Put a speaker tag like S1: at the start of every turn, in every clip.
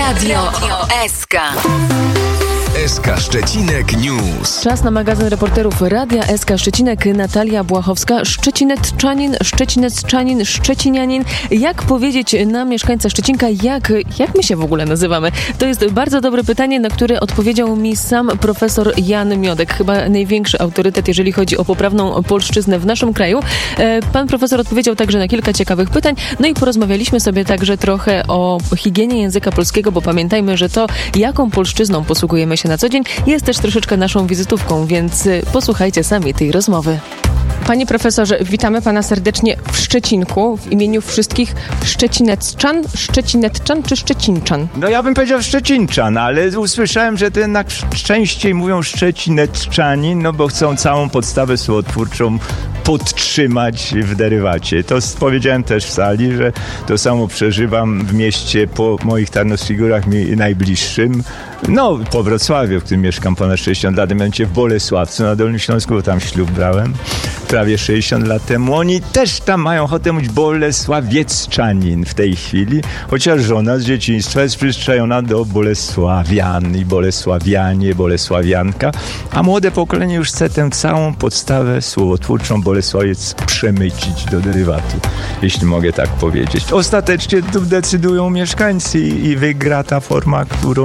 S1: Radio SK.
S2: SK Szczecinek News.
S3: Czas na magazyn reporterów Radia SK Szczecinek. Natalia Błachowska. Szczecineczanin, Szczecineczanin, Szczecinianin. Jak powiedzieć na mieszkańca Szczecinka, jak my się w ogóle nazywamy? To jest bardzo dobre pytanie, na które odpowiedział mi sam profesor Jan Miodek. Chyba największy autorytet, jeżeli chodzi o poprawną polszczyznę w naszym kraju. Pan profesor odpowiedział także na kilka ciekawych pytań. No i porozmawialiśmy sobie także trochę o higienie języka polskiego, bo pamiętajmy, że to, jaką polszczyzną posługujemy się na co dzień, jest też troszeczkę naszą wizytówką, więc posłuchajcie sami tej rozmowy. Panie profesorze, witamy pana serdecznie w Szczecinku w imieniu wszystkich Szczecineczczan czy Szczecinczan?
S4: No ja bym powiedział Szczecinczan, ale usłyszałem, że to jednak częściej mówią Szczecineczanin, no bo chcą całą podstawę słowotwórczą podtrzymać w derywacie. To powiedziałem też w sali, że to samo przeżywam w mieście po moich Tarnowskich mi najbliższym. No, po Wrocławiu, w którym mieszkam ponad 60 lat, mianowicie w Bolesławcu na Dolnym Śląsku, bo tam ślub brałem prawie 60 lat temu. Oni też tam mają ochotę mówić Bolesławiecczanin w tej chwili, chociaż żona z dzieciństwa jest przyzwyczajona do Bolesławian i Bolesławianie, Bolesławianka, a młode pokolenie już chce tę całą podstawę słowotwórczą Bolesławiec przemycić do derywatu, jeśli mogę tak powiedzieć. Ostatecznie tu decydują mieszkańcy i wygra ta forma,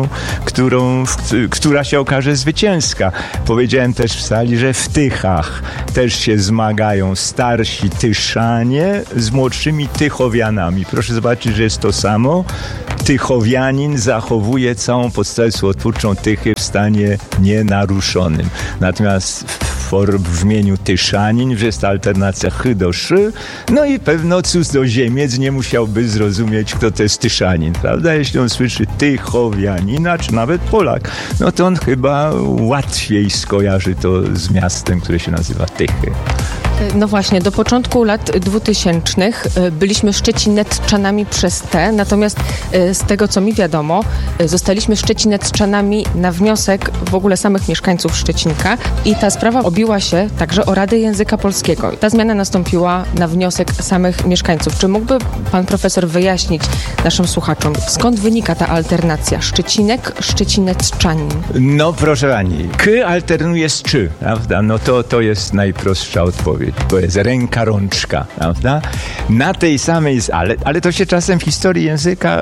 S4: która się okaże zwycięska. Powiedziałem też w sali, że w Tychach też się zmagają starsi Tyszanie z młodszymi Tychowianami. Proszę zobaczyć, że jest to samo. Tychowianin zachowuje całą podstawę słowotwórczą Tychy w stanie nienaruszonym. Natomiast w brzmieniu Tyszanin, że jest ta alternacja chy do szy, no i pewno cudzoziemiec nie musiałby zrozumieć, kto to jest Tyszanin, prawda? Jeśli on słyszy Tychowianina, czy nawet Polak, no to on chyba łatwiej skojarzy to z miastem, które się nazywa Tychy.
S3: No właśnie, do początku lat 2000 byliśmy Szczecineczczanami przez T, natomiast z tego, co mi wiadomo, zostaliśmy Szczecineczczanami na wniosek w ogóle samych mieszkańców Szczecinka i ta sprawa obiła się także o Radę Języka Polskiego. Ta zmiana nastąpiła na wniosek samych mieszkańców. Czy mógłby pan profesor wyjaśnić naszym słuchaczom, skąd wynika ta alternacja Szczecinek, Szczecineczanin?
S4: No proszę pani, k alternuje z czy, prawda? No to jest najprostsza odpowiedź. To jest ręka, rączka, prawda? Na tej samej, ale to się czasem w historii języka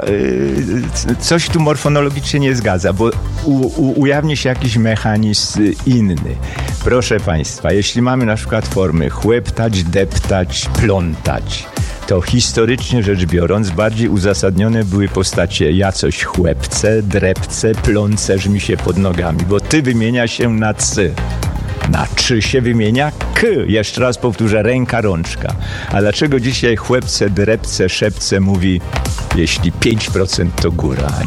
S4: coś tu morfonologicznie nie zgadza, bo ujawni się jakiś mechanizm inny. Proszę państwa, jeśli mamy na przykład formy chłeptać, deptać, plątać, to historycznie rzecz biorąc bardziej uzasadnione były postacie ja coś chłepce, drepce, plącerz mi się pod nogami, bo ty wymienia się na cy. Na czy się wymienia k. Jeszcze raz powtórzę, ręka, rączka. A dlaczego dzisiaj chłepce, drepce, szepce mówi, jeśli 5% to góra, a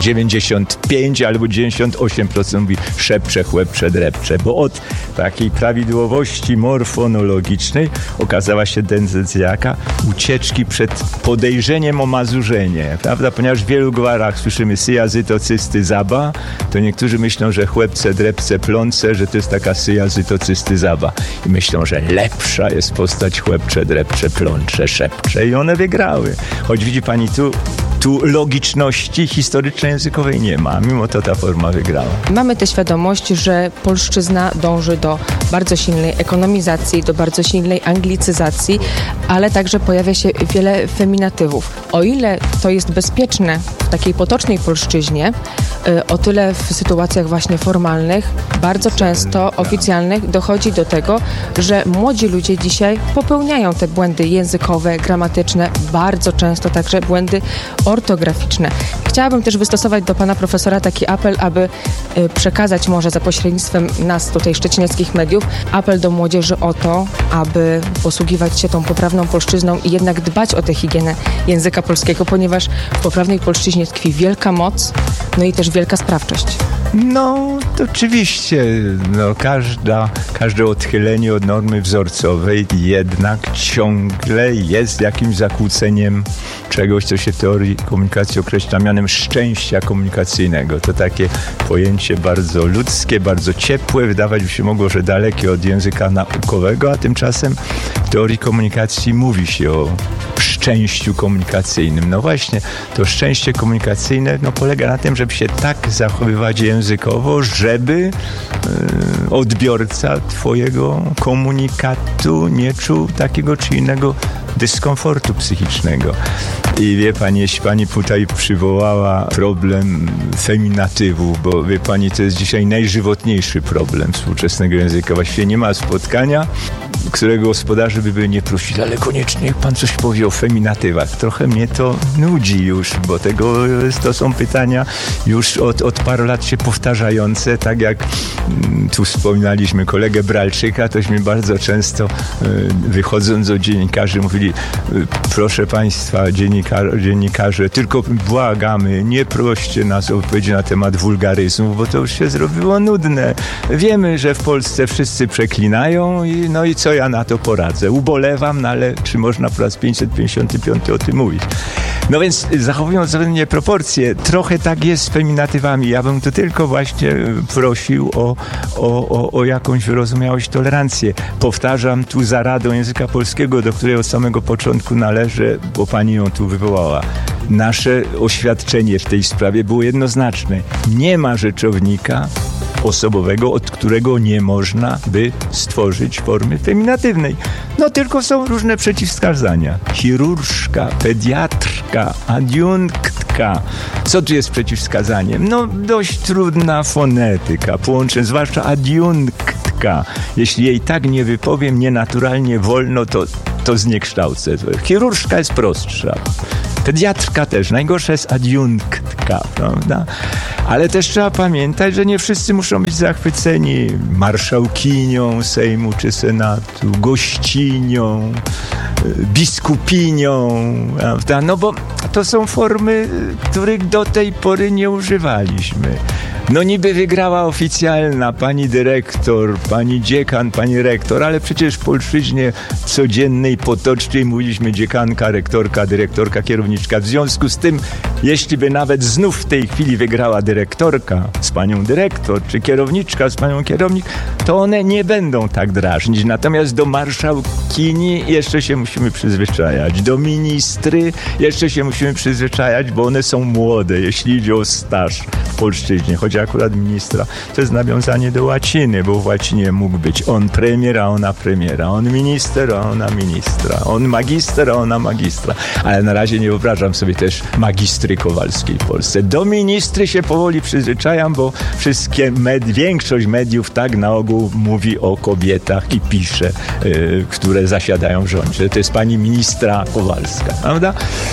S4: 95 albo 98% mówi szepcze, chłepcze, drepcze, bo od takiej prawidłowości morfonologicznej okazała się tendencja jaka? Ucieczki przed podejrzeniem o mazurzenie, prawda? Ponieważ w wielu gwarach słyszymy syja, zyto, cysty, zaba, to niektórzy myślą, że chłepce, drepce, plące, że to jest taka syja, zyto, cysty, zaba. I myślą, że lepsza jest postać chłepcze, drepcze, plącze, szepcze i one wygrały. Choć widzi pani tu logiczności historyczno-językowej nie ma, mimo to ta forma wygrała.
S3: Mamy tę świadomość, że polszczyzna dąży do bardzo silnej ekonomizacji, do bardzo silnej anglicyzacji, ale także pojawia się wiele feminatywów. O ile to jest bezpieczne w takiej potocznej polszczyźnie, o tyle w sytuacjach właśnie formalnych, bardzo często oficjalnych, dochodzi do tego, że młodzi ludzie dzisiaj popełniają te błędy językowe, gramatyczne, bardzo często także błędy ortograficzne. Chciałabym też wystosować do pana profesora taki apel, aby przekazać może za pośrednictwem nas tutaj szczecineckich mediów, apel do młodzieży o to, aby posługiwać się tą poprawną polszczyzną i jednak dbać o tę higienę języka polskiego, ponieważ w poprawnej polszczyźnie tkwi wielka moc, no i też wielka sprawczość.
S4: No, to oczywiście, każde odchylenie od normy wzorcowej jednak ciągle jest jakimś zakłóceniem czegoś, co się w teorii komunikacji określa mianem szczęścia komunikacyjnego. To takie pojęcie bardzo ludzkie, bardzo ciepłe, wydawać by się mogło, że dalekie od języka naukowego, a tymczasem w teorii komunikacji mówi się o szczęściu szczęściu komunikacyjnym. No właśnie, to szczęście komunikacyjne polega na tym, żeby się tak zachowywać językowo, żeby odbiorca twojego komunikatu nie czuł takiego czy innego dyskomfortu psychicznego. I wie pani, jeśli pani tutaj przywołała problem feminatywów, bo wie pani, to jest dzisiaj najżywotniejszy problem współczesnego języka. Właściwie nie ma spotkania, którego gospodarze by nie prosili, ale koniecznie niech pan coś powie o feminatywach. Trochę mnie to nudzi już, bo to są pytania już od paru lat się powtarzające, tak jak tu wspominaliśmy kolegę Bralczyka, tośmy bardzo często wychodząc do dziennikarzy mówili, proszę państwa, dziennikarze, tylko błagamy, nie proście nas o odpowiedzi na temat wulgaryzmów, bo to już się zrobiło nudne. Wiemy, że w Polsce wszyscy przeklinają i co ja na to poradzę? Ubolewam, ale czy można po raz 555 o tym mówić? No więc zachowując względnie proporcje, trochę tak jest z feminatywami. Ja bym tu tylko właśnie prosił o jakąś wyrozumiałość, tolerancję. Powtarzam tu zaradą języka polskiego, do której od samego początku należę, bo pani ją tu wywołała. Nasze oświadczenie w tej sprawie było jednoznaczne. Nie ma rzeczownika osobowego, od którego nie można by stworzyć formy feminatywnej. No tylko są różne przeciwwskazania. Chirurżka, pediatrka, adiunktka. Co tu jest przeciwwskazaniem? No dość trudna fonetyka, połączeń, zwłaszcza adiunktka. Jeśli jej tak nie wypowiem, nienaturalnie wolno, to zniekształcę. Chirurżka jest prostsza. Pediatrka też. Najgorsza jest adiunktka, prawda? Ale też trzeba pamiętać, że nie wszyscy muszą być zachwyceni marszałkinią Sejmu czy Senatu, gościnią, biskupinią, prawda? No bo to są formy, których do tej pory nie używaliśmy. No niby wygrała oficjalna pani dyrektor, pani dziekan, pani rektor, ale przecież w polszczyźnie codziennej, potocznej mówiliśmy dziekanka, rektorka, dyrektorka, kierowniczka. W związku z tym, jeśli by nawet znów w tej chwili wygrała dyrektorka z panią dyrektor, czy kierowniczka z panią kierownik, to one nie będą tak drażnić. Natomiast do marszałkini jeszcze się musimy przyzwyczajać. Do ministry jeszcze się musimy przyzwyczajać, bo one są młode, jeśli idzie o staż w polszczyźnie. Chodzi akurat ministra. To jest nawiązanie do łaciny, bo w łacinie mógł być on premier, a ona premiera. On minister, a ona ministra. On magister, a ona magistra. Ale na razie nie wyobrażam sobie też magistry Kowalskiej w Polsce. Do ministry się powoli przyzwyczajam, bo większość mediów tak na ogół mówi o kobietach i pisze, które zasiadają w rządzie. To jest pani ministra Kowalska, prawda?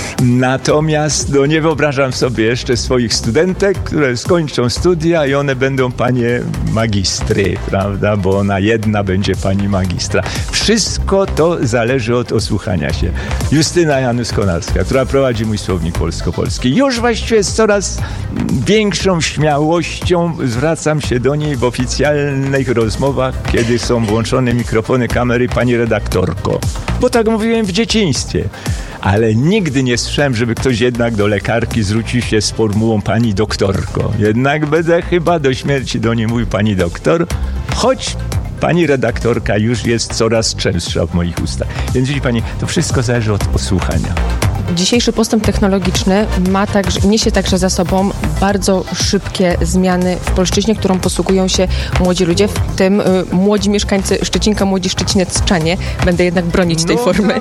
S4: Natomiast nie wyobrażam sobie jeszcze swoich studentek, które skończą studia i one będą panie magistry, prawda? Bo ona jedna będzie pani magistra. Wszystko to zależy od osłuchania się. Justyna Janus-Konarska, która prowadzi mój słownik polsko-polski. Już właściwie z coraz większą śmiałością zwracam się do niej w oficjalnych rozmowach, kiedy są włączone mikrofony, kamery, pani redaktorko. Bo tak mówiłem w dzieciństwie. Ale nigdy nie słyszałem, żeby ktoś jednak do lekarki zwrócił się z formułą pani doktorko. Jednak będę chyba do śmierci do niej mówił pani doktor, choć pani redaktorka już jest coraz częstsza w moich ustach. Więc widzi pani, to wszystko zależy od posłuchania.
S3: Dzisiejszy postęp technologiczny niesie także za sobą bardzo szybkie zmiany w polszczyźnie, którą posługują się młodzi ludzie, w tym młodzi mieszkańcy Szczecinka, młodzi szczecinecczanie. Będę jednak bronić tej formy.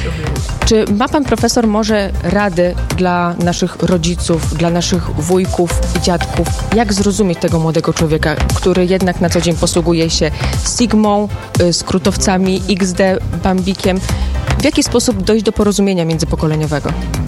S3: Czy ma pan profesor może rady dla naszych rodziców, dla naszych wujków i dziadków, jak zrozumieć tego młodego człowieka, który jednak na co dzień posługuje się Sigmą, skrótowcami, XD, Bambikiem? W jaki sposób dojść do porozumienia międzypokoleniowego?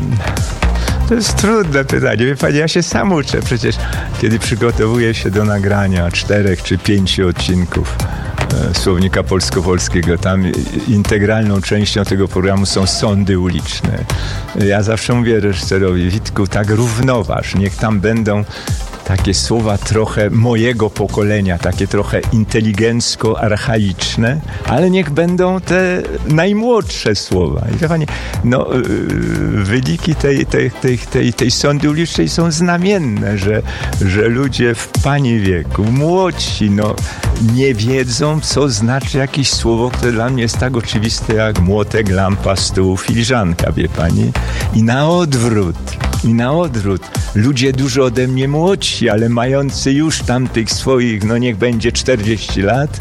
S4: To jest trudne pytanie. Wie pani, ja się sam uczę przecież, kiedy przygotowuję się do nagrania 4 czy 5 odcinków Słownika Polsko-Polskiego. Tam integralną częścią tego programu są sądy uliczne. Ja zawsze mówię reżyserowi, Witku, tak równoważ, niech tam będą takie słowa trochę mojego pokolenia, takie trochę inteligencko-archaiczne, ale niech będą te najmłodsze słowa. I wie pani, no, wyniki tej sądy ulicznej są znamienne, że ludzie w pani wieku, młodsi, no, nie wiedzą, co znaczy jakieś słowo, które dla mnie jest tak oczywiste jak młotek, lampa, stół, filiżanka, wie pani. I na odwrót. Ludzie dużo ode mnie młodsi, ale mający już tamtych swoich, no niech będzie 40 lat,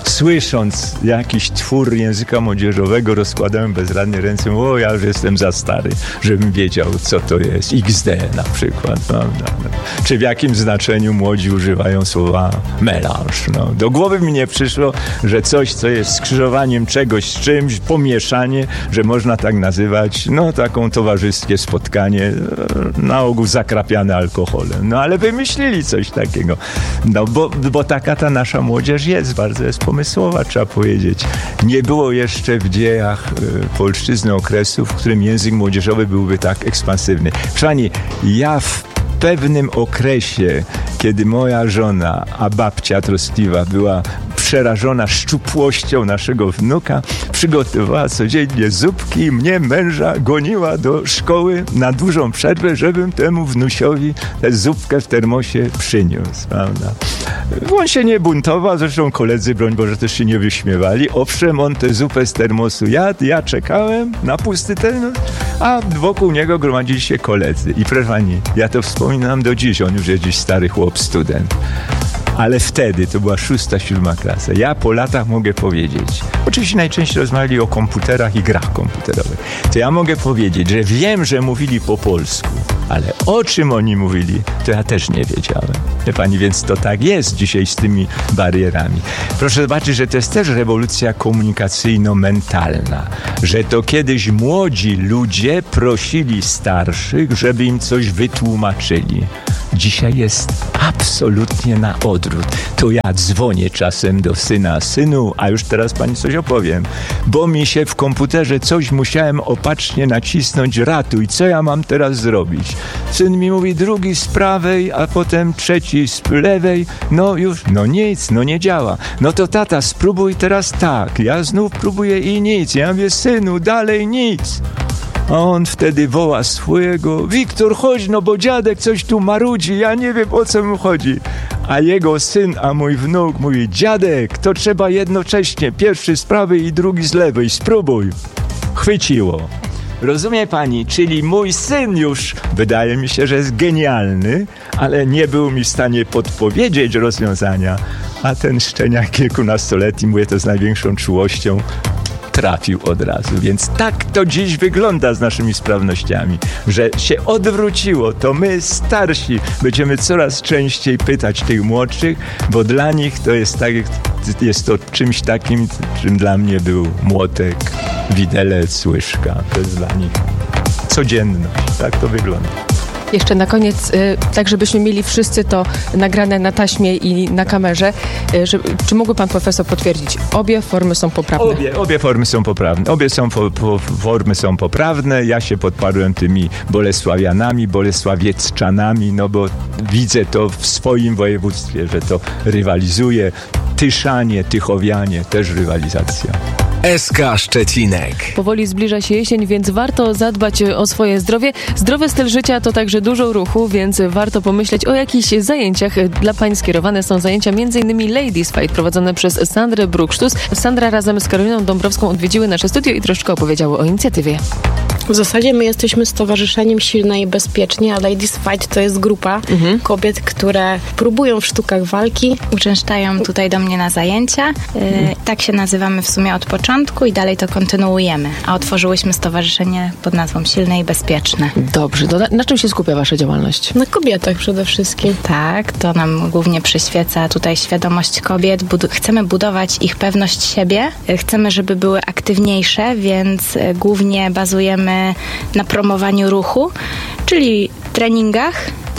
S4: słysząc jakiś twór języka młodzieżowego, rozkładałem bezradnie ręce, o, ja już jestem za stary, żebym wiedział, co to jest. XD na przykład, prawda? Czy w jakim znaczeniu młodzi używają słowa melanż. No. Do głowy mi nie przyszło, że coś, co jest skrzyżowaniem czegoś z czymś, pomieszanie, że można tak nazywać, no taką towarzyskie spotkanie, na ogół zakrapiane alkoholem. No ale wymyślili coś takiego. No bo taka ta nasza młodzież jest, bardzo jest pomysłowa, trzeba powiedzieć. Nie było jeszcze w dziejach polszczyzny okresu, w którym język młodzieżowy byłby tak ekspansywny. Proszę pani, ja w pewnym okresie, kiedy moja żona, a babcia troskliwa była przerażona szczupłością naszego wnuka, przygotowała codziennie zupki i mnie, męża, goniła do szkoły na dużą przerwę, żebym temu wnusiowi tę zupkę w termosie przyniósł, prawda? On się nie buntował, zresztą koledzy, broń Boże, też się nie wyśmiewali. Owszem, on tę zupę z termosu jadł, ja czekałem na pusty termos, a wokół niego gromadzili się koledzy. I proszę pani, ja to wspominam do dziś, on już jest dziś stary chłop, student. Ale wtedy, to była 6., 7. klasa. Ja po latach mogę powiedzieć, oczywiście najczęściej rozmawiali o komputerach i grach komputerowych, to ja mogę powiedzieć, że wiem, że mówili po polsku, ale o czym oni mówili, to ja też nie wiedziałem. Wie pani, więc to tak jest dzisiaj z tymi barierami. Proszę zobaczyć, że to jest też rewolucja komunikacyjno-mentalna, że to kiedyś młodzi ludzie prosili starszych, żeby im coś wytłumaczyli. Dzisiaj jest absolutnie na odwrót. To ja dzwonię czasem do syna. Synu, a już teraz pani coś opowiem, bo mi się w komputerze coś musiałem opacznie nacisnąć, ratuj, co ja mam teraz zrobić? Syn mi mówi, drugi z prawej, a potem trzeci z lewej. No już, no nic, no nie działa. No to tata, spróbuj teraz tak. Ja znów próbuję i nic. Ja mówię, synu, dalej nic. A on wtedy woła swojego, Wiktor, chodź, no bo dziadek coś tu marudzi, ja nie wiem, o co mu chodzi. A jego syn, a mój wnuk mówi, dziadek, to trzeba jednocześnie, pierwszy z prawej i drugi z lewej, spróbuj. Chwyciło. Rozumie pani, czyli mój syn już, wydaje mi się, że jest genialny, ale nie był mi w stanie podpowiedzieć rozwiązania, a ten szczeniak kilkunastoletni, mówię to z największą czułością, trafił od razu. Więc tak to dziś wygląda z naszymi sprawnościami, że się odwróciło. To my, starsi, będziemy coraz częściej pytać tych młodszych, bo dla nich to jest tak, jest to czymś takim, czym dla mnie był młotek, widelec, łyżka. To jest dla nich codzienność. Tak to wygląda.
S3: Jeszcze na koniec, tak żebyśmy mieli wszyscy to nagrane na taśmie i na kamerze, czy mógłby pan profesor potwierdzić, obie formy są poprawne?
S4: Obie formy są poprawne. Obie formy są poprawne. Ja się podparłem tymi Bolesławianami, Bolesławieczczanami, no bo widzę to w swoim województwie, że to rywalizuje. Tyszanie, Tychowianie, też rywalizacja.
S2: SK Szczecinek.
S3: Powoli zbliża się jesień, więc warto zadbać o swoje zdrowie. Zdrowy styl życia to także dużo ruchu, więc warto pomyśleć o jakichś zajęciach. Dla pań skierowane są zajęcia m.in. Ladies Fight prowadzone przez Sandrę Bruchsztus. Sandra razem z Karoliną Dąbrowską odwiedziły nasze studio i troszeczkę opowiedziały o inicjatywie.
S1: W zasadzie my jesteśmy stowarzyszeniem Silne i Bezpiecznie, a Ladies Fight to jest grupa kobiet, które próbują w sztukach walki.
S5: Uczęszczają tutaj do mnie na zajęcia. Tak się nazywamy w sumie od początku i dalej to kontynuujemy. A otworzyłyśmy stowarzyszenie pod nazwą Silne i Bezpieczne.
S3: Dobrze, to na czym się skupia wasza działalność?
S1: Na kobietach przede wszystkim.
S5: Tak, to nam głównie przyświeca tutaj świadomość kobiet. Chcemy budować ich pewność siebie. Chcemy, żeby były aktywniejsze, więc głównie bazujemy na promowaniu ruchu, czyli treningach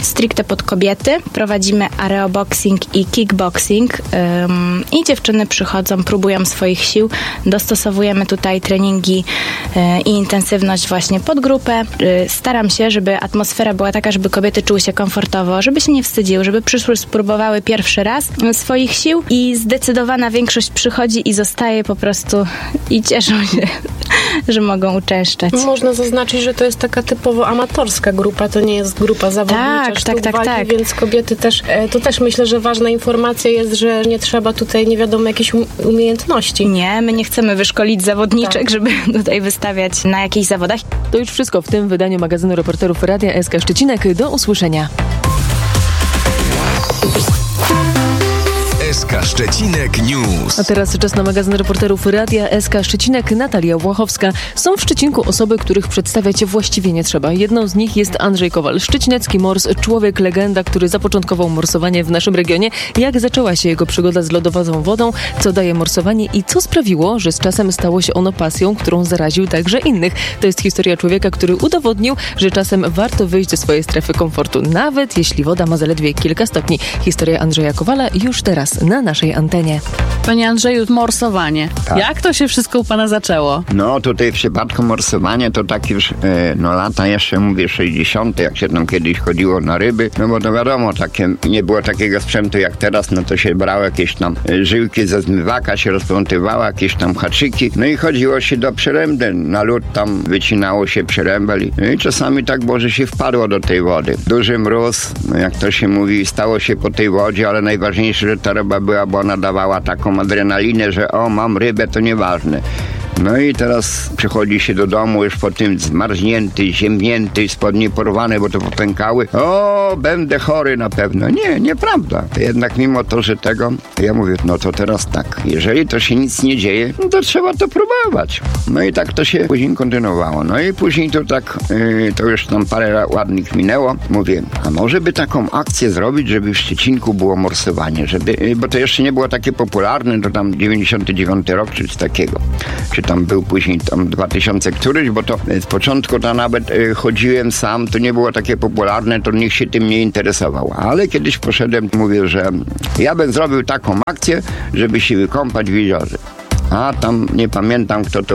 S5: stricte pod kobiety. Prowadzimy aeroboxing i kickboxing i dziewczyny przychodzą, próbują swoich sił. Dostosowujemy tutaj treningi i intensywność właśnie pod grupę. Staram się, żeby atmosfera była taka, żeby kobiety czuły się komfortowo, żeby się nie wstydziły, żeby przyszły, spróbowały pierwszy raz swoich sił i zdecydowana większość przychodzi i zostaje po prostu i cieszą się, że mogą uczęszczać.
S1: Można zaznaczyć, że to jest taka typowo amatorska grupa, to nie jest grupa zawodnicza sztuk walki, więc kobiety też, to też myślę, że ważna informacja jest, że nie trzeba tutaj nie wiadomo jakichś umiejętności.
S5: Nie, my nie chcemy wyszkolić zawodniczek, żeby tutaj wystawiać na jakichś zawodach.
S3: To już wszystko w tym wydaniu magazynu reporterów Radia SK Szczecinek. Do usłyszenia.
S2: SK Szczecinek News.
S3: A teraz czas na magazyn reporterów Radia SK Szczecinek. Natalia Włachowska. Są w Szczecinku osoby, których przedstawiać właściwie nie trzeba. Jedną z nich jest Andrzej Kowal, szczecinecki mors, człowiek legenda, który zapoczątkował morsowanie w naszym regionie. Jak zaczęła się jego przygoda z lodowatą wodą, co daje morsowanie i co sprawiło, że z czasem stało się ono pasją, którą zaraził także innych. To jest historia człowieka, który udowodnił, że czasem warto wyjść ze swojej strefy komfortu, nawet jeśli woda ma zaledwie kilka stopni. Historia Andrzeja Kowala już teraz na naszej antenie.
S6: Panie Andrzeju, morsowanie. Tak. Jak to się wszystko u pana zaczęło?
S7: No tutaj w przypadku morsowania to tak już lata jeszcze mówię 60., jak się tam kiedyś chodziło na ryby, no bo to wiadomo, nie było takiego sprzętu jak teraz, no to się brało jakieś tam żyłki ze zmywaka, się rozplątywało, jakieś tam haczyki, no i chodziło się do przerębel, na lód tam wycinało się przerębel i czasami tak było, że się wpadło do tej wody. Duży mróz, jak to się mówi, stało się po tej wodzie, ale najważniejsze, że ta ryba była, bo ona dawała taką adrenalinę, że mam rybę, to nieważne. No i teraz przychodzi się do domu już po tym zmarznięty, ziemnięty, spodnie porwane, bo to popękały. Będę chory na pewno. Nie, nieprawda. Jednak mimo to, że tego, ja mówię, no to teraz tak, jeżeli to się nic nie dzieje, no to trzeba to próbować. No i tak to się później kontynuowało. No i później to tak, to już tam parę ładnych minęło. Mówię, a może by taką akcję zrobić, żeby w Szczecinku było morsowanie, bo to jeszcze nie było takie popularne, to tam 99 rok, czy coś takiego. Czy tam był później tam 2000 któryś, bo to z początku to nawet chodziłem sam, to nie było takie popularne, to nikt się tym nie interesował. Ale kiedyś poszedłem, mówię, że ja bym zrobił taką akcję, żeby się wykąpać w jeziorze. A tam nie pamiętam, kto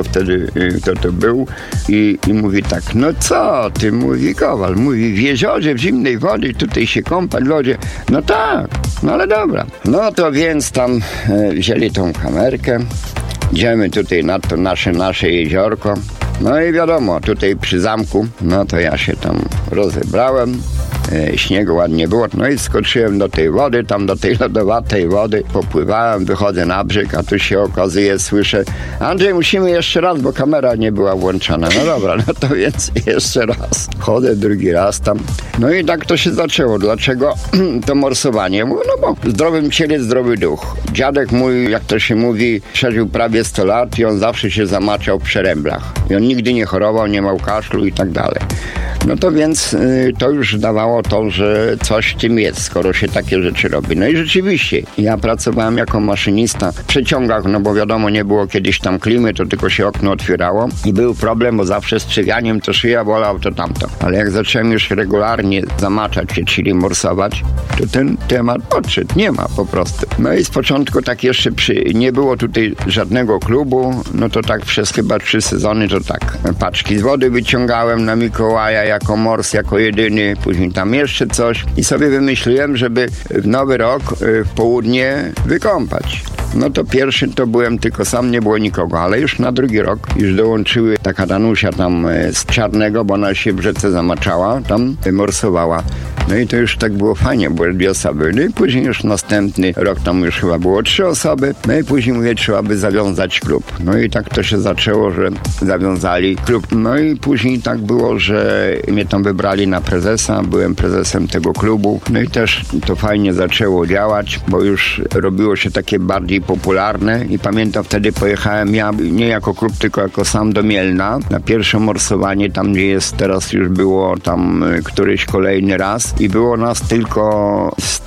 S7: to był i mówi tak, no co ty, mówi Kowal, mówi w jeziorze, w zimnej wodzie, tutaj się kąpać w lodzie. No tak, no ale dobra. No to więc tam wzięli tą kamerkę, idziemy tutaj na to nasze jeziorko. No i wiadomo, tutaj przy zamku, no to ja się tam rozebrałem. Śniegu ładnie było, no i skoczyłem do tej wody, tam do tej lodowatej wody, popływałem, wychodzę na brzeg, a tu się okazuje, słyszę, Andrzej, musimy jeszcze raz, bo kamera nie była włączona. No dobra, no to więc jeszcze raz. Chodzę drugi raz tam. No i tak to się zaczęło. Dlaczego to morsowanie? Mówię, no bo w zdrowym ciele zdrowy duch. Dziadek mój, jak to się mówi, przeżył prawie 100 lat i on zawsze się zamaczał w przeręblach. I on nigdy nie chorował, nie miał kaszlu i tak dalej. No to więc to już dawało to, że coś w tym jest, skoro się takie rzeczy robi. No i rzeczywiście, ja pracowałem jako maszynista w przeciągach, no bo wiadomo, nie było kiedyś tam klimy, to tylko się okno otwierało i był problem, bo zawsze z trzewianiem to szyja bolał, to tamto. Ale jak zacząłem już regularnie zamaczać się, czyli morsować, to ten temat odszedł. Nie ma po prostu. No i z początku tak jeszcze nie było tutaj żadnego klubu, no to tak przez chyba 3 sezony to tak. Paczki z wody wyciągałem na Mikołaja jako mors, jako jedyny, później tam jeszcze coś i sobie wymyśliłem, żeby w Nowy Rok w południe wykąpać. No to pierwszy to byłem tylko sam, nie było nikogo, ale już na drugi rok już dołączyły taka Danusia tam z Czarnego, bo ona się w rzece zamaczała, tam morsowała. No i to już tak było fajnie, były 2 osoby. No i później już następny rok tam już chyba było 3 osoby. No i później mówię, trzeba by zawiązać klub. No i tak to się zaczęło, że zawiązali klub. No i później tak było, że mnie tam wybrali na prezesa, byłem prezesem tego klubu. No i też to fajnie zaczęło działać, bo już robiło się takie bardziej popularne i pamiętam wtedy pojechałem ja nie jako klub, tylko jako sam do Mielna na pierwsze morsowanie tam, gdzie jest teraz, już było tam któryś kolejny raz i było nas tylko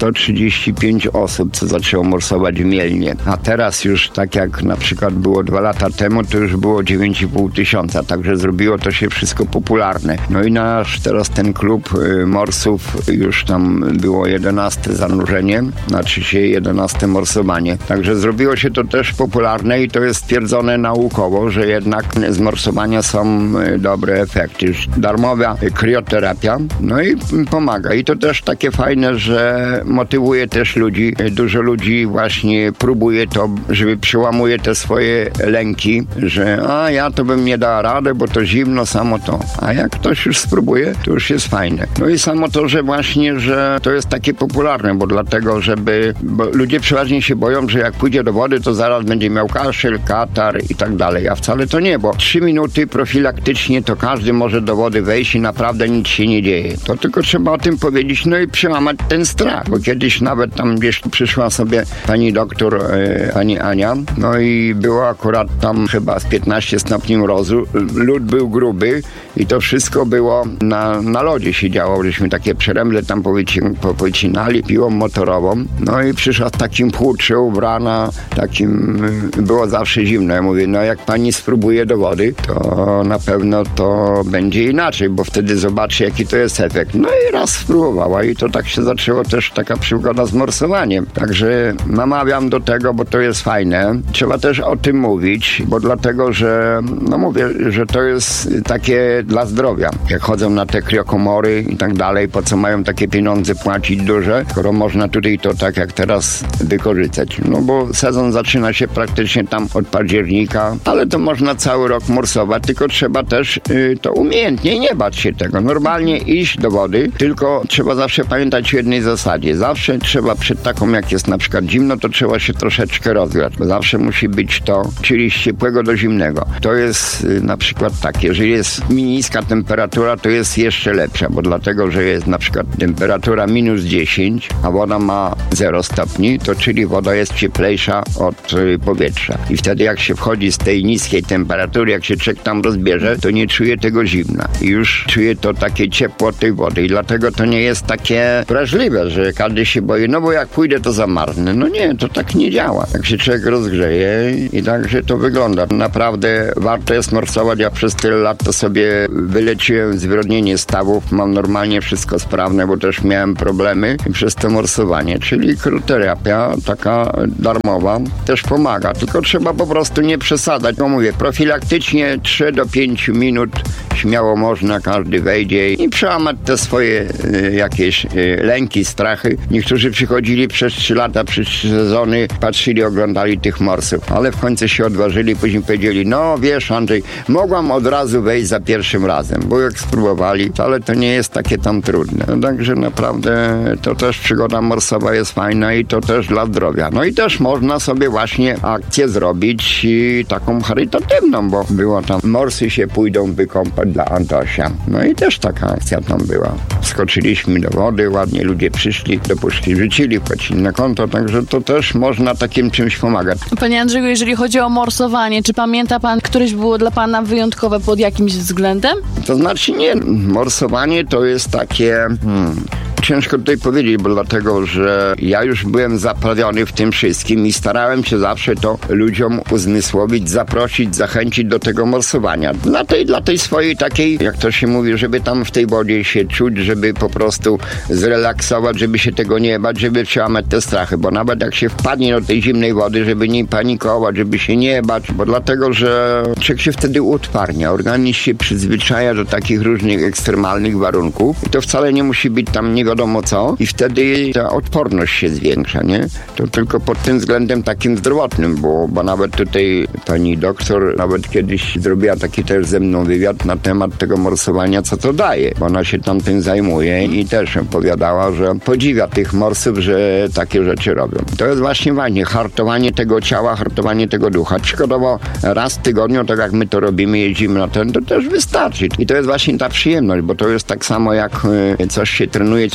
S7: 135 osób, co zaczęło morsować w Mielnie. A teraz już, tak jak na przykład było 2 lata temu, to już było 9,5 tysiąca, także zrobiło to się wszystko popularne. No i nasz teraz ten klub morsów, już tam było 11 zanurzenie, znaczy się 11 morsowanie. Także zrobiło się to też popularne i to jest stwierdzone naukowo, że jednak z morsowania są dobre efekty. Już darmowa krioterapia, no i pomaga. I to też takie fajne, że motywuje też ludzi. Dużo ludzi właśnie próbuje to, żeby przełamuje te swoje lęki, że ja to bym nie dała radę, bo to zimno, samo to. A jak ktoś już spróbuje, to już jest fajne. No i samo to, że właśnie, że to jest takie popularne, bo dlatego, bo ludzie przeważnie się boją, że jak pójdzie do wody, to zaraz będzie miał kaszel, katar i tak dalej. A wcale to nie, bo 3 minuty profilaktycznie to każdy może do wody wejść i naprawdę nic się nie dzieje. To tylko trzeba o tym powiedzieć, no i przełamać ten strach, bo kiedyś nawet tam gdzieś przyszła sobie pani doktor, pani Ania, no i było akurat tam chyba z 15 stopni mrozu, lód był gruby i to wszystko było na lodzie się działo, żeśmy takie przeręble tam powycinali piłą motorową, no i przyszła z takim płucze ubrana, takim, było zawsze zimno. Ja mówię, no jak pani spróbuje do wody, to na pewno to będzie inaczej, bo wtedy zobaczy, jaki to jest efekt. No i raz spróbowała i to tak się zaczęło też taka przygoda z morsowaniem. Także namawiam do tego, bo to jest fajne. Trzeba też o tym mówić, bo dlatego, że no mówię, że to jest takie dla zdrowia. Jak chodzą na te kriokomory i tak dalej, po co mają takie pieniądze płacić duże, skoro można tutaj to tak jak teraz wykorzystać. No bo sezon zaczyna się praktycznie tam od października, ale to można cały rok morsować, tylko trzeba też to umiejętnie, nie bać się tego. Normalnie iść do wody, tylko trzeba zawsze pamiętać o jednej zasadzie. Zawsze trzeba przed taką, jak jest na przykład zimno, to trzeba się troszeczkę rozgrzać, bo zawsze musi być to, czyli z ciepłego do zimnego. To jest na przykład tak, jeżeli jest niska temperatura, to jest jeszcze lepsza, bo dlatego, że jest na przykład temperatura -10, a woda ma 0 stopni, to czyli woda jest cieplejsza od powietrza. I wtedy jak się wchodzi z tej niskiej temperatury, jak się człowiek tam rozbierze, to nie czuje tego zimna. I już czuje to takie ciepło tej wody. I dlatego to nie jest takie wrażliwe, że każdy się boi, no bo jak pójdę, to zamarznę. No nie, to tak nie działa. Jak się człowiek rozgrzeje i także to wygląda. Naprawdę warto jest morsować. Ja przez tyle lat to sobie wyleczyłem zwyrodnienie stawów. Mam normalnie wszystko sprawne, bo też miałem problemy przez to morsowanie. Czyli krioterapia taka darmowa też pomaga. Tylko trzeba po prostu nie przesadzać. No mówię, profilaktycznie 3 do 5 minut śmiało można, każdy wejdzie i przełamać te swoje jakieś lęki, strachy. Niektórzy przychodzili przez 3 lata, przez 3 sezony, patrzyli, oglądali tych morsów, ale w końcu się odważyli, później powiedzieli, no wiesz Andrzej, mogłam od razu wejść za pierwszym razem, bo jak spróbowali, ale to nie jest takie tam trudne. No, także naprawdę to też przygoda morsowa jest fajna i to też dla zdrowia. No i też można sobie właśnie akcję zrobić taką charytatywną, bo było tam morsy się pójdą wykąpać dla Antosia. No i też taka akcja tam była. Skoczyliśmy do wody, ładnie ludzie przyszli, do puszki rzucili, płacili na konto, także to też można takim czymś pomagać.
S6: Panie Andrzeju, jeżeli chodzi o morsowanie, czy pamięta pan, któreś było dla pana wyjątkowe pod jakimś względem?
S7: To znaczy nie, morsowanie to jest takie... Ciężko tutaj powiedzieć, bo dlatego, że ja już byłem zaprawiony w tym wszystkim i starałem się zawsze to ludziom uzmysłowić, zaprosić, zachęcić do tego morsowania. Dla tej swojej takiej, jak to się mówi, żeby tam w tej wodzie się czuć, żeby po prostu zrelaksować, żeby się tego nie bać, żeby przełamać te strachy, bo nawet jak się wpadnie do tej zimnej wody, żeby nie panikować, żeby się nie bać, bo dlatego, że człowiek się wtedy utwarnia, organizm się przyzwyczaja do takich różnych ekstremalnych warunków i to wcale nie musi być tam nie wiadomo co i wtedy ta odporność się zwiększa, nie? To tylko pod tym względem takim zdrowotnym, bo nawet tutaj pani doktor nawet kiedyś zrobiła taki też ze mną wywiad na temat tego morsowania, co to daje, bo ona się tam tym zajmuje i też opowiadała, że podziwia tych morsów, że takie rzeczy robią. To jest właśnie ważne, hartowanie tego ciała, hartowanie tego ducha. Przykładowo raz w tygodniu, tak jak my to robimy, jeździmy na ten, to też wystarczy. I to jest właśnie ta przyjemność, bo to jest tak samo jak coś się trenuje, coś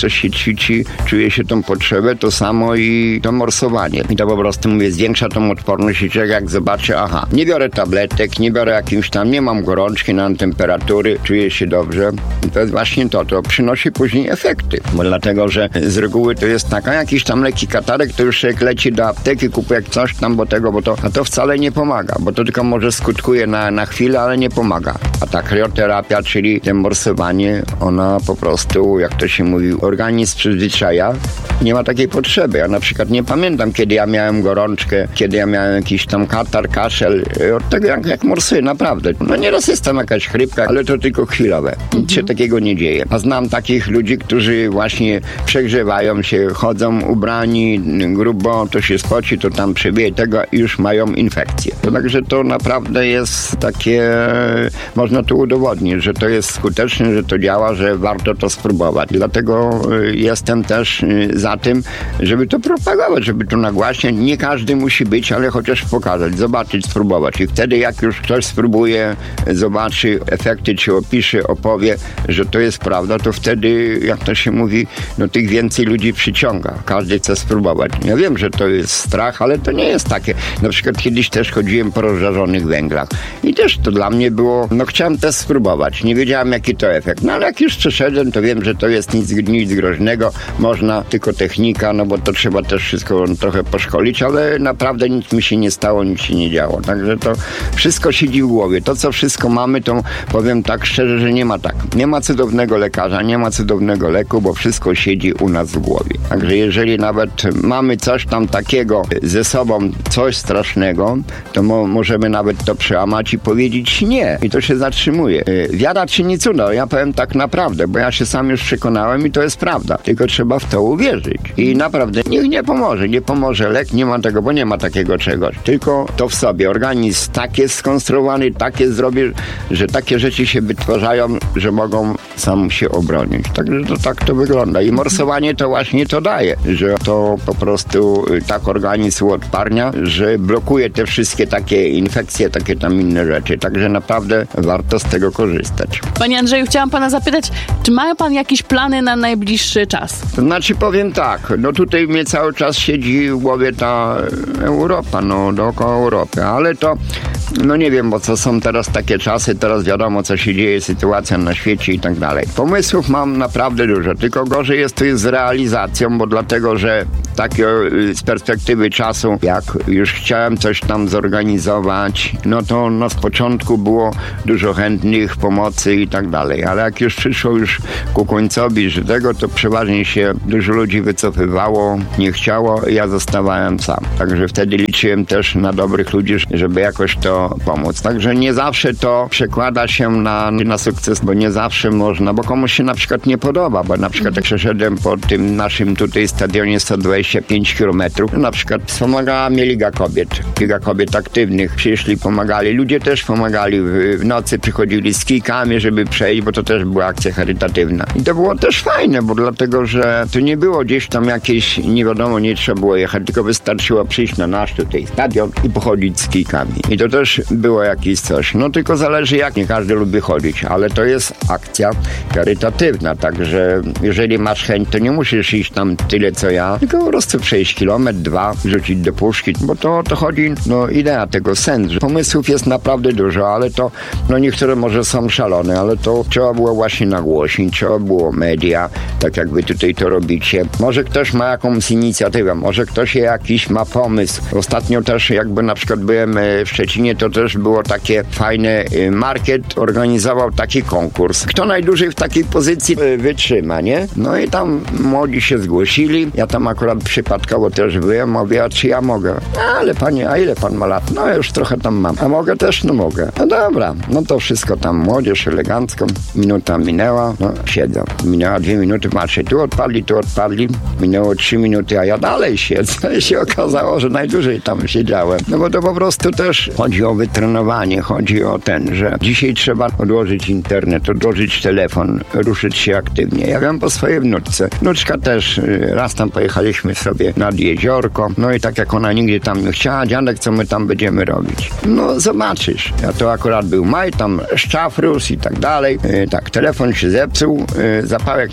S7: coś się ćwiczy, czuje się tą potrzebę, to samo i to morsowanie. I to po prostu, mówię, zwiększa tą odporność i człowiek jak zobaczy, aha, nie biorę tabletek, nie biorę jakimś tam, nie mam gorączki, nie mam temperatury, czuję się dobrze. I to jest właśnie to przynosi później efekty. Bo dlatego, że z reguły to jest taka, jakiś tam lekki katarek, to już człowiek leci do apteki, kupuje coś tam, a to wcale nie pomaga, bo to tylko może skutkuje na chwilę, ale nie pomaga. A ta krioterapia, czyli to morsowanie, ona po prostu, jak to się mówi, organizm przyzwyczaja, nie ma takiej potrzeby. Ja na przykład nie pamiętam, kiedy ja miałem gorączkę, kiedy ja miałem jakiś tam katar, kaszel, od tego jak morsuję, naprawdę. No nieraz jest tam jakaś chrypka, ale to tylko chwilowe. Nic się takiego nie dzieje. A znam takich ludzi, którzy właśnie przegrzewają się, chodzą ubrani grubo, to się spoci, to tam przebije tego i już mają infekcję. To także to naprawdę jest takie, można to udowodnić, że to jest skuteczne, że to działa, że warto to spróbować. Dlatego jestem też za tym, żeby to propagować, żeby to nagłaśniać. Nie każdy musi być, ale chociaż pokazać, zobaczyć, spróbować. I wtedy jak już ktoś spróbuje, zobaczy efekty, czy opisze, opowie, że to jest prawda, to wtedy, jak to się mówi, no tych więcej ludzi przyciąga. Każdy chce spróbować. Ja wiem, że to jest strach, ale to nie jest takie. Na przykład kiedyś też chodziłem po rozżarzonych węglach i też to dla mnie było, no chciałem też spróbować. Nie wiedziałem, jaki to efekt. No ale jak już przeszedłem, to wiem, że to jest nic groźnego. Można, tylko technika, no bo to trzeba też wszystko trochę poszkolić, ale naprawdę nic mi się nie stało, nic się nie działo. Także to wszystko siedzi w głowie. To, co wszystko mamy, to powiem tak szczerze, że nie ma tak. Nie ma cudownego lekarza, nie ma cudownego leku, bo wszystko siedzi u nas w głowie. Także jeżeli nawet mamy coś tam takiego ze sobą, coś strasznego, to możemy nawet to przełamać i powiedzieć nie. I to się zatrzymuje. Wiara czyni cuda. Ja powiem tak naprawdę, bo ja się sam już przekonałem i to jest prawda. Tylko trzeba w to uwierzyć. I naprawdę niech nie pomoże lek, nie ma tego, bo nie ma takiego czegoś. Tylko to w sobie. Organizm tak jest skonstruowany, tak jest zrobiony, że takie rzeczy się wytwarzają, że mogą sam się obronić. Także to tak to wygląda. I morsowanie to właśnie to daje, że to po prostu tak organizm uodparnia, że blokuje te wszystkie takie infekcje, takie tam inne rzeczy. Także naprawdę warto z tego korzystać.
S6: Panie Andrzeju, chciałam pana zapytać, czy ma pan jakieś plany na najbliższy czas?
S7: To znaczy powiem tak, no tutaj mnie cały czas siedzi w głowie ta Europa, no dookoła Europy, ale to no nie wiem, bo co są teraz takie czasy, teraz wiadomo, co się dzieje, sytuacja na świecie i tak dalej. Pomysłów mam naprawdę dużo, tylko gorzej jest to z realizacją, bo dlatego, że takie z perspektywy czasu, jak już chciałem coś tam zorganizować, no to no z początku było dużo chętnych, pomocy i tak dalej, ale jak już przyszło już ku końcowi, że tego, to przeważnie się dużo ludzi wycofywało, nie chciało, ja zostawałem sam. Także wtedy liczyłem też na dobrych ludzi, żeby jakoś to pomóc. Także nie zawsze to przekłada się na sukces, bo nie zawsze można, bo komuś się na przykład nie podoba, bo na przykład jak przeszedłem po tym naszym tutaj stadionie 125 km, na przykład wspomagała mnie Liga Kobiet Aktywnych, przyszli, pomagali, ludzie też pomagali, w nocy przychodzili z kijkami, żeby przejść, bo to też była akcja charytatywna. I to było też fajne, bo dlatego, że to nie było gdzieś tam jakieś, nie wiadomo, nie trzeba było jechać, tylko wystarczyło przyjść na nasz tutaj stadion i pochodzić z kijkami. I to też było jakieś coś. No tylko zależy jak, nie każdy lubi chodzić, ale to jest akcja charytatywna, także jeżeli masz chęć, to nie musisz iść tam tyle co ja, tylko po prostu przejść kilometr, 2, rzucić do puszki, bo to o to chodzi, no idea tego, sens. Pomysłów jest naprawdę dużo, ale to, no niektóre może są szalone, ale to trzeba było właśnie nagłośnić, trzeba było media, tak jak wy tutaj to robicie. Może ktoś ma jakąś inicjatywę, może ktoś jakiś ma pomysł. Ostatnio też jakby na przykład byłem w Szczecinie, to też było takie fajne, market organizował taki konkurs. Kto najdłużej w takiej pozycji wytrzyma, nie? No i tam młodzi się zgłosili, ja tam akurat przypadkowo też byłem, mówię, a czy ja mogę? Ale panie, a ile pan ma lat? No ja już trochę tam mam. A mogę też? No mogę. No dobra, no to wszystko tam młodzież elegancko. Minuta minęła, no siedzą. Minęła 2 minuty, patrzę, tu odpadli. Minęło 3 minuty, a ja dalej siedzę. I się okazało, że najdłużej tam siedziałem. No bo to po prostu też chodzi o wytrenowanie, chodzi o że dzisiaj trzeba odłożyć internet, odłożyć telefon, ruszyć się aktywnie. Ja wiem po swojej wnuczce. Wnuczka też, raz tam pojechaliśmy sobie nad jeziorko, no i tak jak ona nigdy tam nie chciała, dziadek, co my tam będziemy robić? No zobaczysz. Ja to akurat był maj, tam szczaf rósł i tak dalej. Tak, telefon się zepsuł, zapałek nie mieliśmy,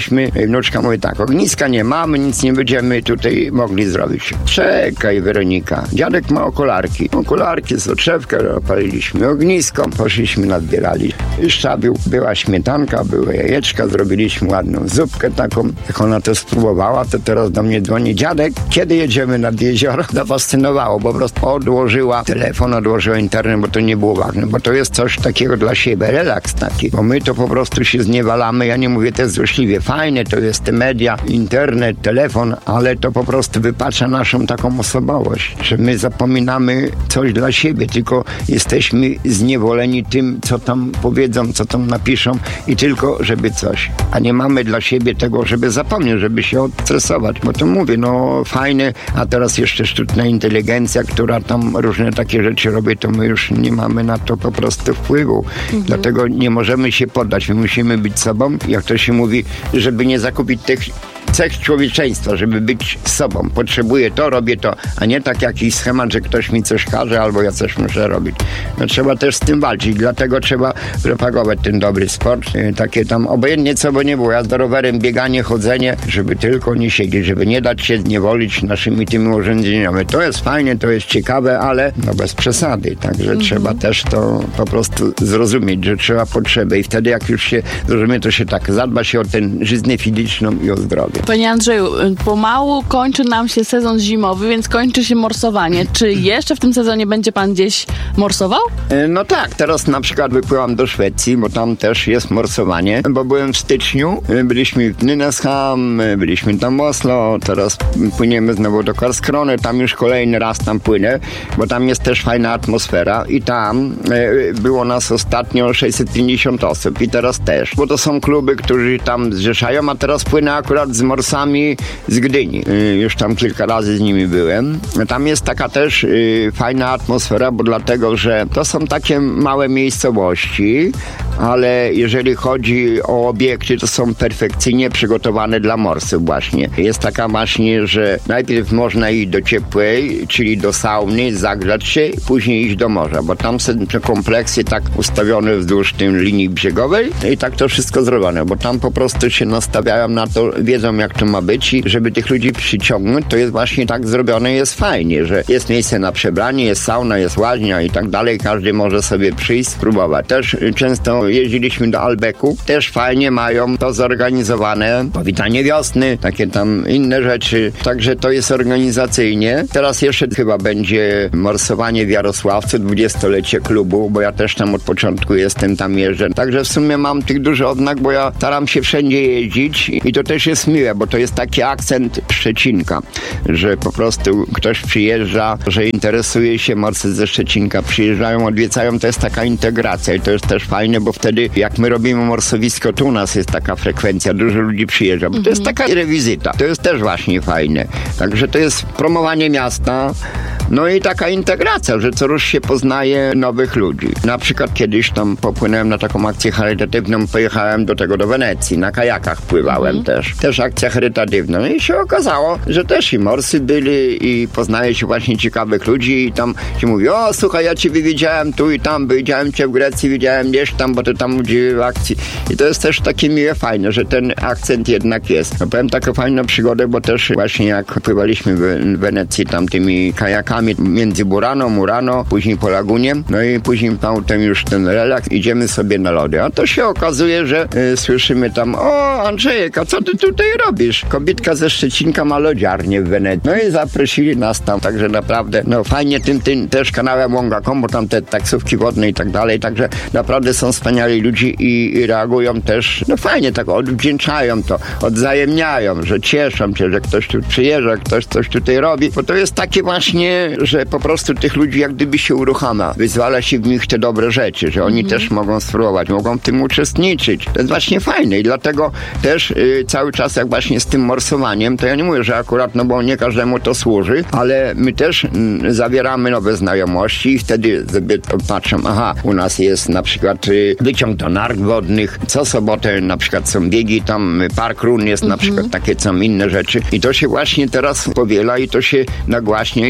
S7: przyjechaliśmy, wnuczka mówi tak, ogniska nie mamy, nic nie będziemy tutaj mogli zrobić. Czekaj, Weronika, dziadek ma okularki. Okularki, soczewkę, opaliliśmy ognisko, poszliśmy, nadbierali szczabiu. Była śmietanka, były jajeczka, zrobiliśmy ładną zupkę taką. Jak ona to spróbowała, to teraz do mnie dzwoni, dziadek, kiedy jedziemy nad jezioro? Zafascynowało, po prostu odłożyła telefon, odłożyła internet, bo to nie było ważne, bo to jest coś takiego dla siebie, relaks taki, bo my to po prostu się zniewalamy, ja nie mówię też złośliwie, fajne to jest te media, internet, telefon, ale to po prostu wypacza naszą taką osobowość, że my zapominamy coś dla siebie, tylko jesteśmy zniewoleni tym, co tam powiedzą, co tam napiszą i tylko, żeby coś, a nie mamy dla siebie tego, żeby zapomnieć, żeby się odstresować, bo to mówię, no fajne, a teraz jeszcze sztuczna inteligencja, która tam różne takie rzeczy robi, to my już nie mamy na to po prostu wpływu. Dlatego nie możemy się poddać. My musimy być sobą, jak to się mówi, żeby nie zakupić tych cech człowieczeństwa, żeby być sobą. Potrzebuję to, robię to, a nie tak jakiś schemat, że ktoś mi coś każe, albo ja coś muszę robić. No trzeba też z tym walczyć, dlatego trzeba propagować ten dobry sport. Takie tam obojętnie co by nie było, jazda rowerem, bieganie, chodzenie, żeby tylko nie siedzieć, żeby nie dać się zniewolić naszymi tymi urządzeniami. To jest fajne, to jest ciekawe, ale no bez przesady. Także trzeba też to po prostu zrozumieć, że trzeba potrzeby i wtedy jak już się zrozumie, to się tak zadba się o tę żyznę fizyczną i o zdrowie.
S6: Panie Andrzeju, pomału kończy nam się sezon zimowy, więc kończy się morsowanie. Czy jeszcze w tym sezonie będzie pan gdzieś morsował?
S7: No tak, teraz na przykład wypływam do Szwecji, bo tam też jest morsowanie, bo byłem w styczniu, byliśmy w Nynäshamn, byliśmy tam w Oslo, teraz płyniemy znowu do Karlskrony, tam już kolejny raz tam płynę, bo tam jest też fajna atmosfera i tam było nas ostatnio 650 osób i teraz też, bo to są kluby, którzy tam zrzeszają, a teraz płynę akurat z morsami z Gdyni. Już tam kilka razy z nimi byłem. Tam jest taka też fajna atmosfera, bo dlatego, że to są takie małe miejscowości, ale jeżeli chodzi o obiekty, to są perfekcyjnie przygotowane dla morsów właśnie. Jest taka właśnie, że najpierw można iść do ciepłej, czyli do sauny, zagrzać się, później iść do morza, bo tam są te kompleksy tak ustawione wzdłuż tej linii brzegowej i tak to wszystko zrobione, bo tam po prostu się nastawiają na to, wiedzą jak to ma być i żeby tych ludzi przyciągnąć, to jest właśnie tak zrobione, jest fajnie, że jest miejsce na przebranie, jest sauna, jest łaźnia i tak dalej, każdy może sobie przyjść, spróbować. Też często jeździliśmy do Albeku, też fajnie mają to zorganizowane, powitanie wiosny, takie tam inne rzeczy, także to jest organizacyjnie. Teraz jeszcze chyba będzie morsowanie w Jarosławcu, 20-lecie klubu, bo ja też tam od początku jestem, tam jeżdżę. Także w sumie mam tych dużo odnak, bo ja staram się wszędzie jeździć i to też jest miłe, bo to jest taki akcent Szczecinka, że po prostu ktoś przyjeżdża, że interesuje się, morscy ze Szczecinka przyjeżdżają, odwiedzają, to jest taka integracja i to jest też fajne, bo wtedy jak my robimy morsowisko, tu u nas jest taka frekwencja, dużo ludzi przyjeżdża, bo to jest taka rewizyta, to jest też właśnie fajne. Także to jest promowanie miasta, no i taka integracja, że co rusz się poznaje nowych ludzi. Na przykład kiedyś tam popłynąłem na taką akcję charytatywną, pojechałem do Wenecji, na kajakach pływałem też akcja charytatywna. No i się okazało, że też i morsy byli i poznaje się właśnie ciekawych ludzi i tam się mówi, o słuchaj, ja ciebie widziałem tu i tam, widziałem cię w Grecji, widziałem gdzieś tam, bo ty tam udzieliłeś w akcji. I to jest też takie miłe, fajne, że ten akcent jednak jest. No powiem taką fajną przygodę, bo też właśnie jak pływaliśmy w Wenecji tam tymi kajakami między Murano, później po lagunie, no i później potem już ten relaks, idziemy sobie na lody. A to się okazuje, że słyszymy tam, o Andrzejek, a co ty tutaj robisz? Kobietka ze Szczecinka ma lodziarnię w Wenecji. No i zaprosili nas tam, także naprawdę, no fajnie tym też kanałem Łąga.com, bo tam te taksówki wodne i tak dalej, także naprawdę są wspaniali ludzie i reagują też, no fajnie tak odwdzięczają to, odzajemniają, że cieszą się, że ktoś tu przyjeżdża, ktoś coś tutaj robi, bo to jest takie właśnie, że po prostu tych ludzi jak gdyby się uruchamia, wyzwala się w nich te dobre rzeczy, że oni też mogą spróbować, mogą w tym uczestniczyć. To jest właśnie fajne i dlatego też cały czas jak właśnie z tym morsowaniem, to ja nie mówię, że akurat, no bo nie każdemu to służy, ale my też zawieramy nowe znajomości i wtedy sobie patrzę, aha, u nas jest na przykład wyciąg do narg wodnych, co sobotę na przykład są biegi, tam park run jest na przykład, takie są inne rzeczy i to się właśnie teraz powiela i to się nagłaśnia i to się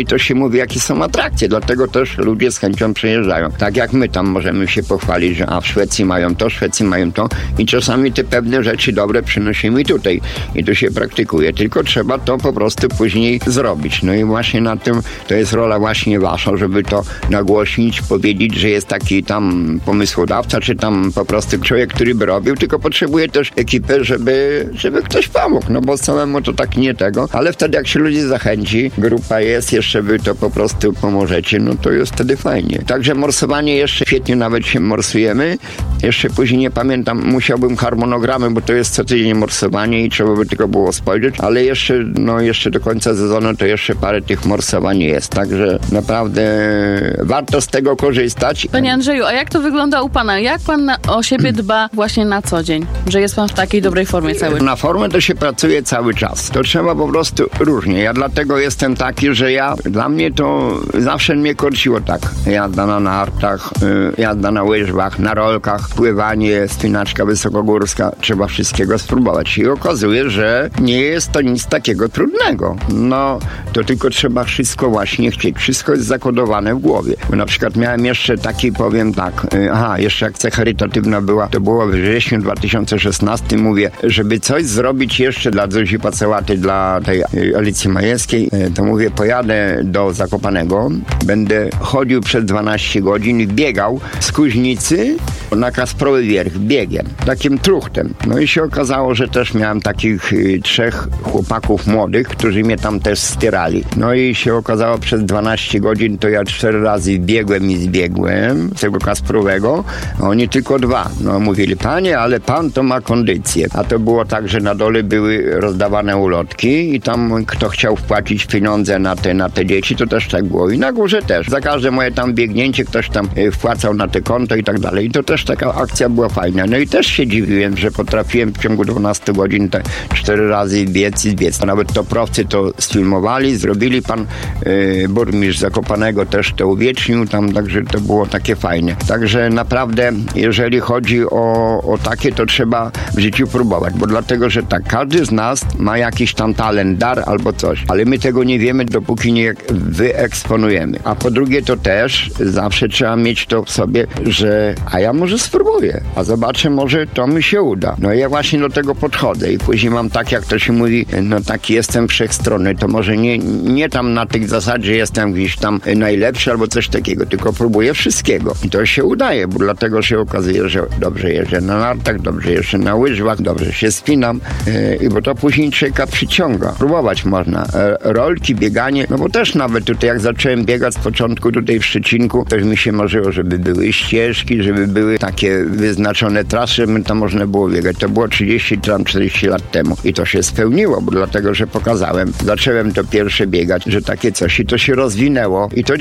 S7: mówię, jakie są atrakcje, dlatego też ludzie z chęcią przyjeżdżają. Tak jak my tam możemy się pochwalić, że w Szwecji mają to, w Szwecji mają to i czasami te pewne rzeczy dobre przynosimy tutaj i to się praktykuje, tylko trzeba to po prostu później zrobić. No i właśnie na tym to jest rola właśnie wasza, żeby to nagłośnić, powiedzieć, że jest taki tam pomysłodawca, czy tam po prostu człowiek, który by robił, tylko potrzebuje też ekipy, żeby ktoś pomógł, no bo samemu to tak nie tego, ale wtedy jak się ludzi zachęci, grupa jest, jeszcze wy to po prostu pomożecie, no to jest wtedy fajnie. Także morsowanie jeszcze świetnie nawet się morsujemy. Jeszcze później nie pamiętam, musiałbym harmonogramy, bo to jest co tydzień morsowanie i trzeba by tylko było spojrzeć, ale jeszcze do końca sezonu to jeszcze parę tych morsowań jest, także naprawdę warto z tego korzystać.
S6: Panie Andrzeju, a jak to wygląda u pana? Jak pan o siebie dba właśnie na co dzień? Że jest pan w takiej dobrej formie cały czas?
S7: Na formę to się pracuje cały czas. To trzeba po prostu różnie. Ja dlatego jestem taki, że dla mnie to zawsze mnie korciło tak. Jazda na nartach, jazda na łyżwach, na rolkach, pływanie, spinaczka wysokogórska. Trzeba wszystkiego spróbować. I okazuje, że nie jest to nic takiego trudnego. No, to tylko trzeba wszystko właśnie chcieć. Wszystko jest zakodowane w głowie. Bo na przykład miałem jeszcze taki, powiem tak, jeszcze akcja charytatywna była, to było w wrześniu 2016, mówię, żeby coś zrobić jeszcze dla Zuzi Pacełaty, dla tej Alicji Majewskiej, to mówię, pojadę do Zakopanego, będę chodził przez 12 godzin i biegał z Kuźnicy na Kasprowy Wierch, biegiem, takim truchtem. No i się okazało, że też miałem takich 3 chłopaków młodych, którzy mnie tam też wspierali. No i się okazało, przez 12 godzin to ja 4 razy biegłem i zbiegłem z tego Kasprowego, a oni tylko 2. No mówili, panie, ale pan to ma kondycję. A to było tak, że na dole były rozdawane ulotki i tam kto chciał wpłacić pieniądze na te dzieci, to też tak było. I na górze też. Za każde moje tam biegnięcie ktoś tam wpłacał na te konto i tak dalej. I to też taka akcja była fajna. No i też się dziwiłem, że potrafiłem w ciągu 12 godzin te 4 razy biec. Nawet toprowcy to sfilmowali, zrobili, pan burmistrz Zakopanego też to uwiecznił tam, także to było takie fajne. Także naprawdę, jeżeli chodzi o takie, to trzeba w życiu próbować, bo dlatego, że tak, każdy z nas ma jakiś tam talent, dar albo coś, ale my tego nie wiemy, dopóki nie wyeksponujemy. A po drugie, to też zawsze trzeba mieć to w sobie, że a ja może spróbuję, a zobaczę, może to mi się uda. No i ja właśnie do tego podchodzę i później mam tak, jak to się mówi, no taki jestem wszechstronny, to może nie tam na tych zasadzie, że jestem gdzieś tam najlepszy albo coś takiego, tylko próbuję wszystkiego. I to się udaje, bo dlatego się okazuje, że dobrze jeżdżę na nartach, dobrze jeżdżę na łyżwach, dobrze się spinam, bo to później człowieka przyciąga. Próbować można. Rolki, bieganie, no bo też nawet tutaj jak zacząłem biegać z początku tutaj w Szczecinku, też mi się marzyło, żeby były ścieżki, żeby były takie wyznaczone trasy, żeby tam można było biegać. To było 30-40 lat temu i to się spełniło, bo dlatego, że pokazałem. Zacząłem to pierwsze biegać, że takie coś i to się rozwinęło i to